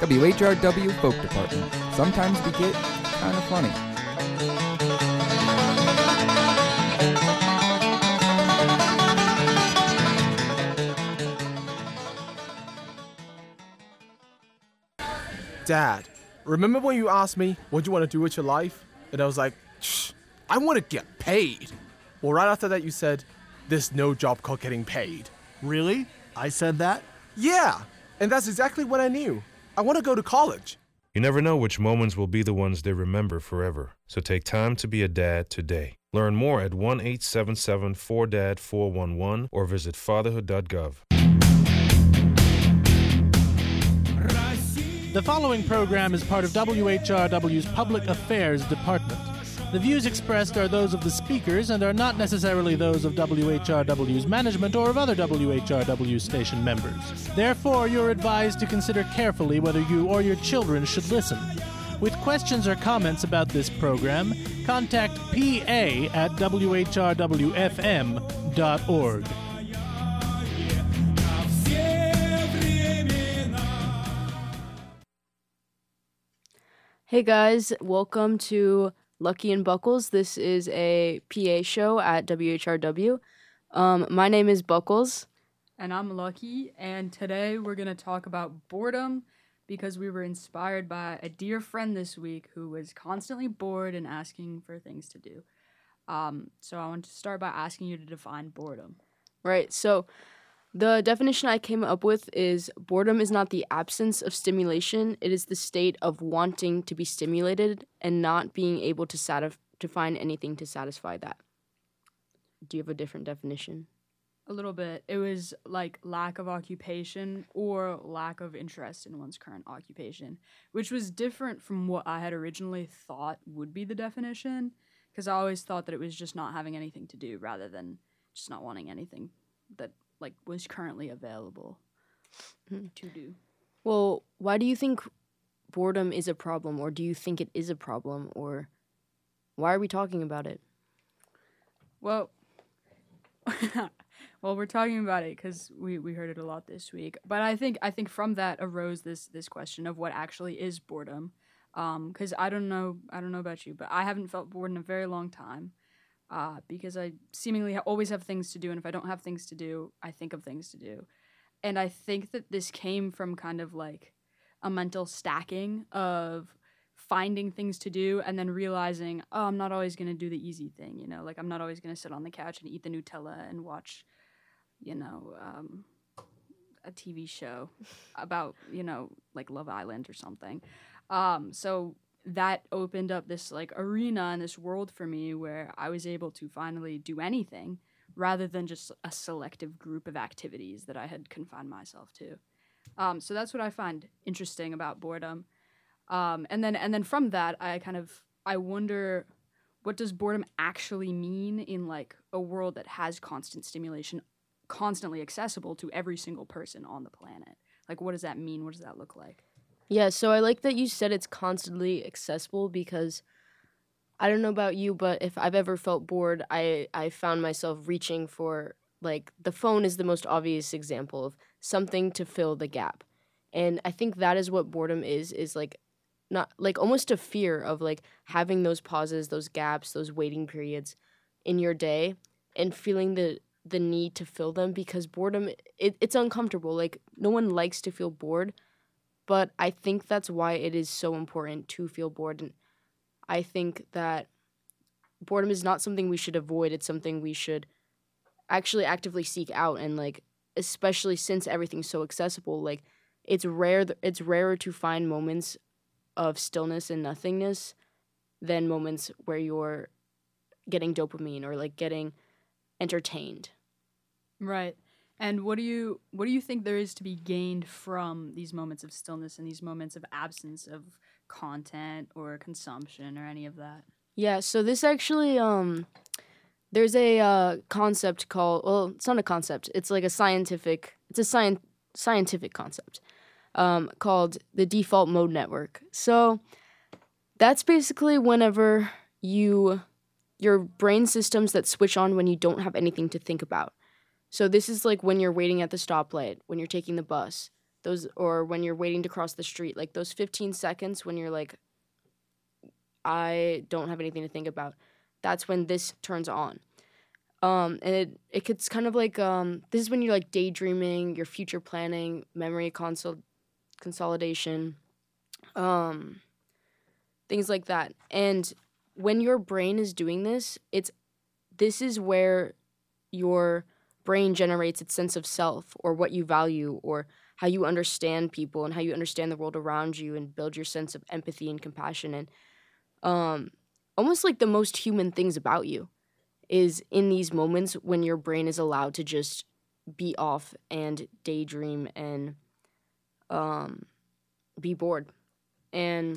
WHRW Folk Department. Sometimes we get kind of funny. Dad, remember when you asked me what you want to do with your life? And I was like, shh, I want to get paid. Well, right after that you said, there's no job called getting paid. Really? I said that? Yeah, and that's exactly what I knew. I want to go to college. You never know which moments will be the ones they remember forever. So take time to be a dad today. Learn more at 1-877-4DAD-411 or visit fatherhood.gov. The following program is part of WHRW's Public Affairs Department. The views expressed are those of the speakers and are not necessarily those of WHRW's management or of other WHRW station members. Therefore, you're advised to consider carefully whether you or your children should listen. With questions or comments about this program, contact pa@whrwfm.org. Hey guys, welcome to Lucky and Buckles. This is a PA show at WHRW. My name is Buckles. And I'm Lucky, and today we're going to talk about boredom because we were inspired by a dear friend this week who was constantly bored and asking for things to do. So I want to start by asking you to define boredom. Right, so the definition I came up with is boredom is not the absence of stimulation. It is the state of wanting to be stimulated and not being able to find anything to satisfy that. Do you have a different definition? A little bit. It was like lack of occupation or lack of interest in one's current occupation, which was different from what I had originally thought would be the definition, because I always thought that it was just not having anything to do rather than just not wanting anything that was currently available to do. Well, why do you think boredom is a problem, or do you think it is a problem, or why are we talking about it? Well, we're talking about it because we heard it a lot this week. But I think from that arose this question of what actually is boredom. Because I don't know about you, but I haven't felt bored in a very long time. Because I seemingly always have things to do, and if I don't have things to do, I think of things to do. And I think that this came from kind of like a mental stacking of finding things to do and then realizing, oh, I'm not always going to do the easy thing, you know? Like, I'm not always going to sit on the couch and eat the Nutella and watch, a TV show about, like Love Island or something. So that opened up this arena and this world for me where I was able to finally do anything rather than just a selective group of activities that I had confined myself to. So that's what I find interesting about boredom. And then from that, I wonder, what does boredom actually mean in a world that has constant stimulation, constantly accessible to every single person on the planet? What does that mean? What does that look like? Yeah, so I like that you said it's constantly accessible, because I don't know about you, but if I've ever felt bored, I found myself reaching for, the phone is the most obvious example of something to fill the gap. And I think that is what boredom is not almost a fear of having those pauses, those gaps, those waiting periods in your day and feeling the need to fill them, because boredom, it's uncomfortable. No one likes to feel bored. But I think that's why it is so important to feel bored. And I think that boredom is not something we should avoid. It's something we should actually actively seek out. And especially since everything's so accessible, it's rarer to find moments of stillness and nothingness than moments where you're getting dopamine or getting entertained. Right. And what do you think there is to be gained from these moments of stillness and these moments of absence of content or consumption or any of that? Yeah, so this actually, there's a concept called, well, it's not a concept, it's a scientific concept called the default mode network. So that's basically whenever your brain systems that switch on when you don't have anything to think about. So this is when you're waiting at the stoplight, when you're taking the bus, those, or when you're waiting to cross the street, like those 15 seconds when you're like, I don't have anything to think about, that's when this turns on. And it gets kind of like, this is when you're like daydreaming, your future planning, memory consolidation, things like that. And when your brain is doing this, this is where your brain generates its sense of self, or what you value, or how you understand people and how you understand the world around you, and build your sense of empathy and compassion, and almost like the most human things about you is in these moments when your brain is allowed to just be off and daydream and be bored. And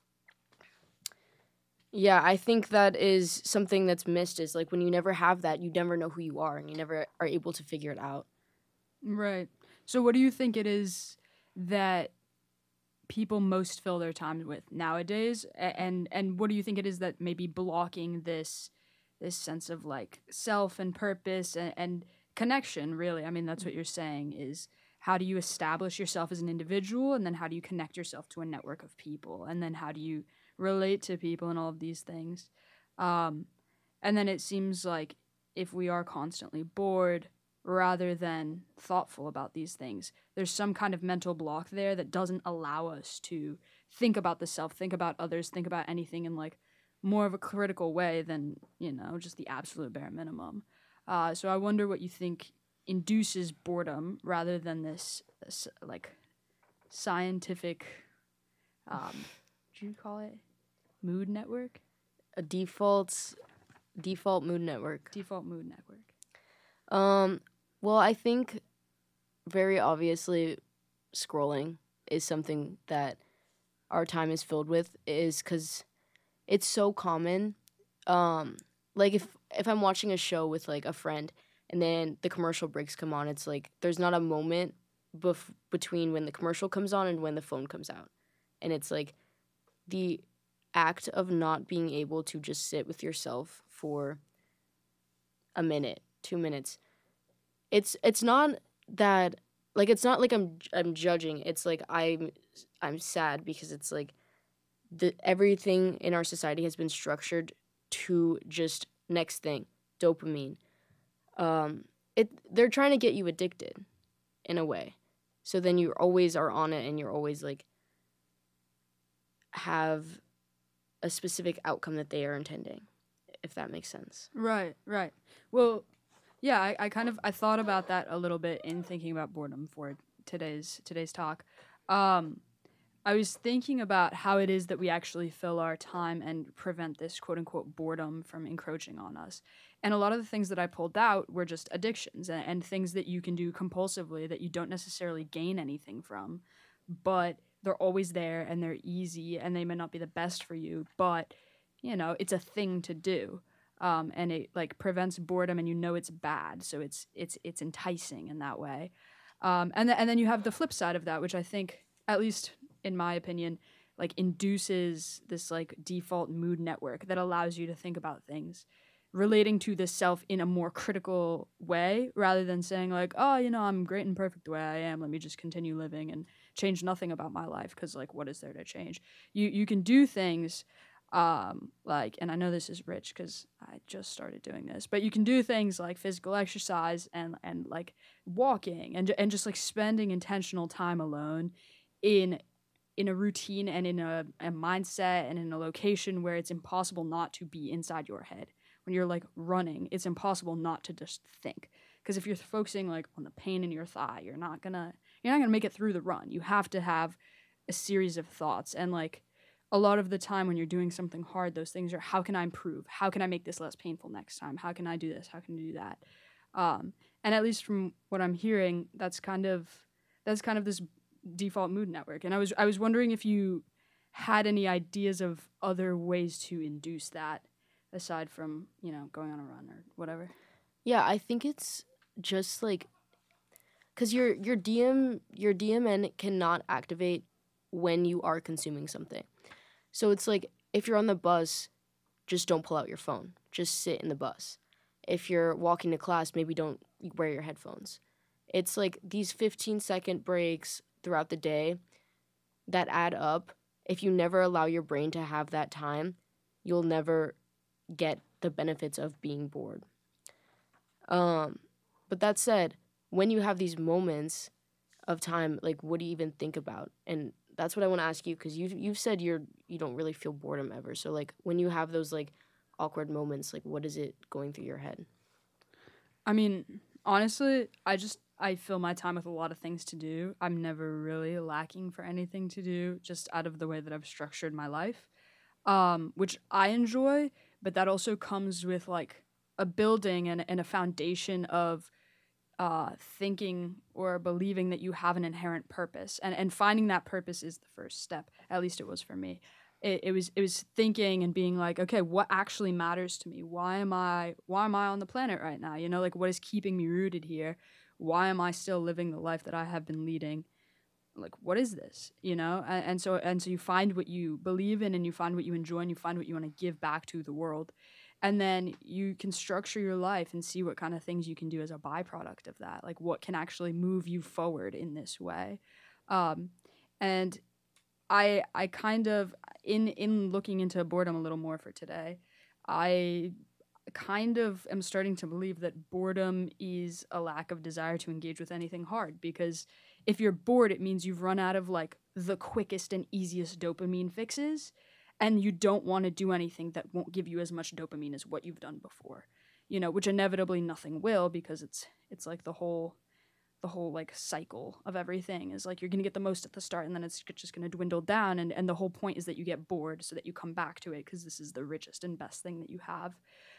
yeah, I think that is something that's missed, is like when you never have that, you never know who you are, and you never are able to figure it out. Right. So what do you think it is that people most fill their time with nowadays? And what do you think it is that may be blocking this sense of like self and purpose and connection, really? I mean, that's what you're saying, is how do you establish yourself as an individual, and then how do you connect yourself to a network of people, and then how do you relate to people, and all of these things. And then it seems like if we are constantly bored rather than thoughtful about these things, there's some kind of mental block there that doesn't allow us to think about the self, think about others, think about anything in like more of a critical way than, just the absolute bare minimum. So I wonder what you think induces boredom rather than this like scientific, what do you call it? Mood network? A default mood network. Default mood network. Well, I think very obviously scrolling is something that our time is filled with, is because it's so common. Like if I'm watching a show with like a friend and then the commercial breaks come on, it's like there's not a moment between when the commercial comes on and when the phone comes out. And it's like the act of not being able to just sit with yourself for a minute, 2 minutes. It's not that, like, it's not like I'm judging. It's like I'm sad because it's like everything in our society has been structured to just next thing, dopamine. They're trying to get you addicted in a way. So then you always are on it, and you're always like have a specific outcome that they are intending, if that makes sense. Right. Well, yeah, I thought about that a little bit in thinking about boredom for today's talk. I was thinking about how it is that we actually fill our time and prevent this quote unquote boredom from encroaching on us. And a lot of the things that I pulled out were just addictions and things that you can do compulsively that you don't necessarily gain anything from, but they're always there and they're easy and they may not be the best for you, but it's a thing to do. And it like prevents boredom, and it's bad, so it's enticing in that way. And then you have the flip side of that, which I think, at least in my opinion, like induces this like default mood network that allows you to think about things relating to the self in a more critical way, rather than saying like, oh, I'm great and perfect the way I am, let me just continue living and change nothing about my life, because like what is there to change? You can do things like, and I know this is rich because I just started doing this, but you can do things like physical exercise and like walking and just like spending intentional time alone in a routine and in a mindset and in a location where it's impossible not to be inside your head. When you're like running, it's impossible not to just think, because if you're focusing like on the pain in your thigh, you're not gonna make it through the run. You have to have a series of thoughts, and like a lot of the time when you're doing something hard, those things are, how can I improve? How can I make this less painful next time? How can I do this? How can I do that? And at least from what I'm hearing, that's kind of this default mood network. And I was wondering if you had any ideas of other ways to induce that, aside from, going on a run or whatever. Yeah, I think it's just like, because your DMN cannot activate when you are consuming something. So it's like, if you're on the bus, just don't pull out your phone. Just sit in the bus. If you're walking to class, maybe don't wear your headphones. It's like these 15-second breaks, throughout the day that add up. If you never allow your brain to have that time, you'll never get the benefits of being bored. But that said, when you have these moments of time, like, what do you even think about? And that's what I want to ask you, because you've said you don't really feel boredom ever. So, like, when you have those, like, awkward moments, like, what is it going through your head? I mean, honestly, I fill my time with a lot of things to do. I'm never really lacking for anything to do, just out of the way that I've structured my life, which I enjoy, but that also comes with, like, a building and a foundation of thinking or believing that you have an inherent purpose, and finding that purpose is the first step. At least it was for me. It was thinking and being like, okay, what actually matters to me? Why am I on the planet right now? You know, like, what is keeping me rooted here? Why am I still living the life that I have been leading? Like, what is this? You know, and so you find what you believe in, and you find what you enjoy, and you find what you want to give back to the world. And then you can structure your life and see what kind of things you can do as a byproduct of that. Like, what can actually move you forward in this way. And I kind of, in looking into boredom a little more for today, I kind of am starting to believe that boredom is a lack of desire to engage with anything hard. Because if you're bored, it means you've run out of, like, the quickest and easiest dopamine fixes. And you don't want to do anything that won't give you as much dopamine as what you've done before, you know, which inevitably nothing will, because it's like the whole like cycle of everything is like you're going to get the most at the start, and then it's just going to dwindle down. And the whole point is that you get bored so that you come back to it, because this is the richest and best thing that you have.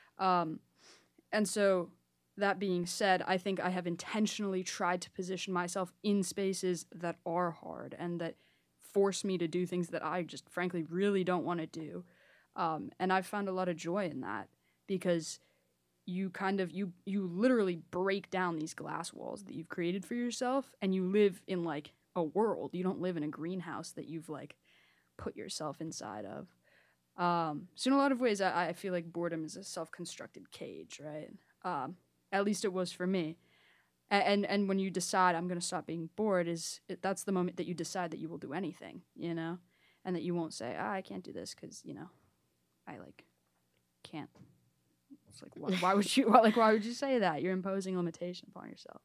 And so that being said, I think I have intentionally tried to position myself in spaces that are hard and that force me to do things that I just frankly really don't want to do. And I've found a lot of joy in that, because you kind of, you literally break down these glass walls that you've created for yourself, and you live in, like, a world. You don't live in a greenhouse that you've, like, put yourself inside of. So in a lot of ways, I feel like boredom is a self-constructed cage, right? At least it was for me. And when you decide I'm going to stop being bored, that's the moment that you decide that you will do anything, you know, and that you won't say, I can't do this because, you know, I, like, can't. It's like, why would you, why would you say that? You're imposing limitation upon yourself.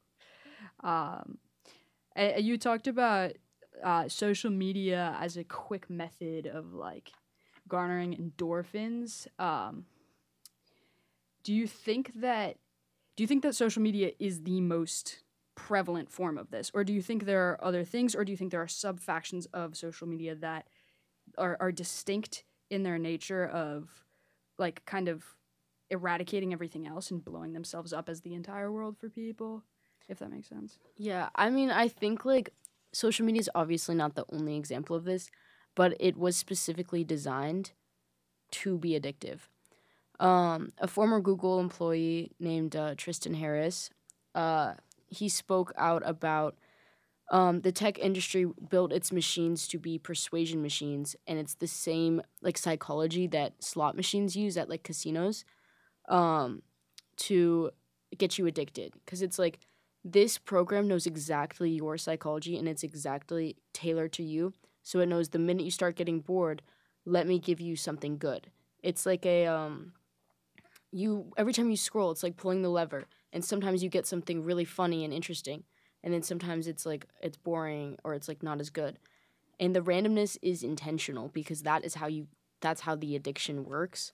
And you talked about social media as a quick method of, like, garnering endorphins. Do you think that social media is the most prevalent form of this? Or do you think there are other things, or do you think there are sub-factions of social media that are distinct in their nature of, like, kind of eradicating everything else and blowing themselves up as the entire world for people, if that makes sense? Yeah, I mean, I think, like, social media is obviously not the only example of this, but it was specifically designed to be addictive. A former Google employee named Tristan Harris, he spoke out about the tech industry built its machines to be persuasion machines, and it's the same, like, psychology that slot machines use at, like, casinos to get you addicted. Because it's like, this program knows exactly your psychology, and it's exactly tailored to you. So it knows the minute you start getting bored, let me give you something good. It's like a every time you scroll, it's like pulling the lever, and sometimes you get something really funny and interesting, and then sometimes it's like it's boring, or it's like not as good. And the randomness is intentional, because that's how the addiction works.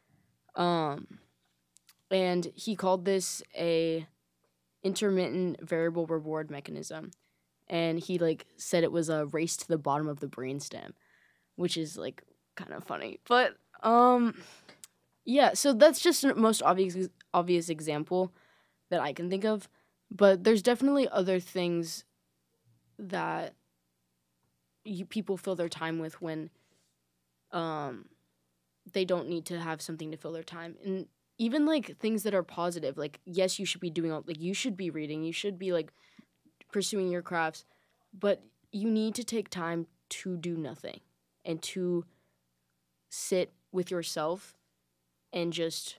And he called this a intermittent variable reward mechanism, and he, like, said it was a race to the bottom of the brainstem, which is, like, kind of funny. But yeah, so that's just the most obvious example that I can think of. But there's definitely other things that people fill their time with when they don't need to have something to fill their time. And even, like, things that are positive, like, yes, you should be doing, like, you should be reading, you should be, like, pursuing your crafts, but you need to take time to do nothing and to sit with yourself and just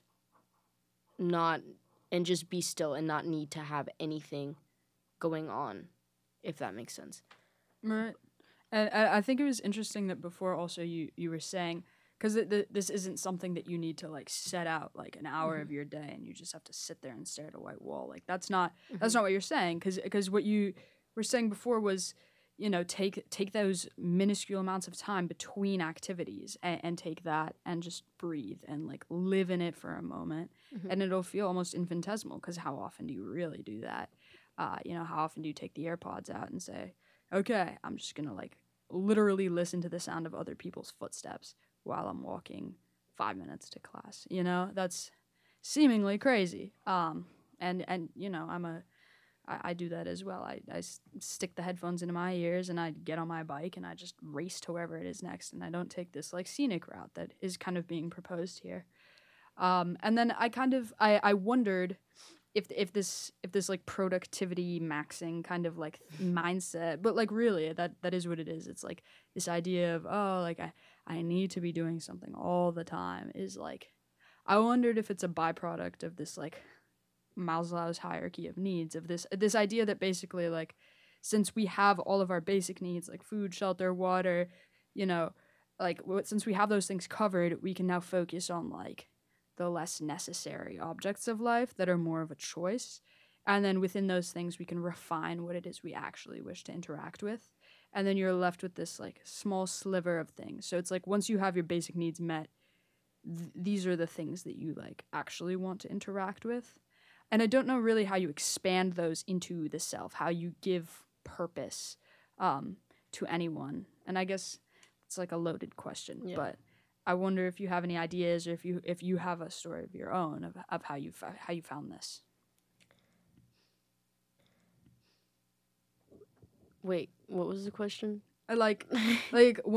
be still and not need to have anything going on, if that makes sense. Right. And I think it was interesting that before also you were saying, because this isn't something that you need to like set out like an hour of your day and you just have to sit there and stare at a white wall. Like that's not what you're saying. Because what you were saying before was, you know, take those minuscule amounts of time between activities and take that and just breathe and like live in it for a moment, and it'll feel almost infinitesimal. Because how often do you really do that? You know, how often do you take the AirPods out and say, okay, I'm just gonna like literally listen to the sound of other people's footsteps while I'm walking 5 minutes to class. You know, that's seemingly crazy. And you know, I do that as well. I stick the headphones into my ears and I get on my bike and I just race to wherever it is next, and I don't take this like scenic route that is kind of being proposed here. And then I wondered if this like productivity maxing kind of like mindset, but like really that is what it is. It's like this idea of, oh, like I need to be doing something all the time, is like, I wondered if it's a byproduct of this like Maslow's hierarchy of needs, of this idea that basically like, since we have all of our basic needs like food, shelter, water, you know, like since we have those things covered, we can now focus on like the less necessary objects of life that are more of a choice. And then within those things, we can refine what it is we actually wish to interact with. And then you're left with this like small sliver of things. So it's like once you have your basic needs met, these are the things that you like actually want to interact with. And I don't know really how you expand those into the self, how you give purpose to anyone. And I guess it's like a loaded question, but I wonder if you have any ideas, or if you have a story of your own of how you found this. Wait, what was the question? Like